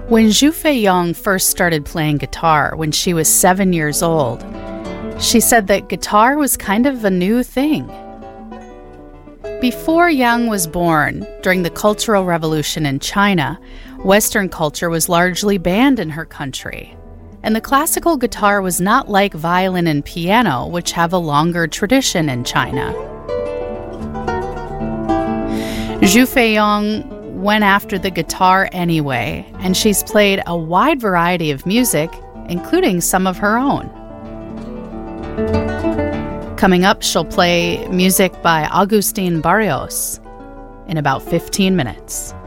When Zhu Feiyong first started playing guitar when she was 7 years old, she said that guitar was kind of a new thing. Before Yang was born, during the Cultural Revolution in China, Western culture was largely banned in her country, and the classical guitar was not like violin and piano, which have a longer tradition in China. Zhu Feiyong went after the guitar anyway, and she's played a wide variety of music, including some of her own. Coming up, she'll play music by Agustin Barrios in about 15 minutes.